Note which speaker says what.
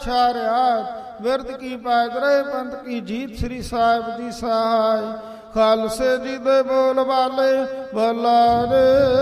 Speaker 1: ਪਛਾਰਿਆ। ਬਿਰਧ ਕੀ ਪੈਜ ਰਹੇ ਪੰਥ ਕੀ ਜੀਤ, ਸ੍ਰੀ ਸਾਹਿਬ ਦੀ ਸਹਾਇ। ਖਾਲਸੇ ਜੀ ਦੇ ਬੋਲ ਵਾਲੇ ਬੋਲਾ ਰੇ।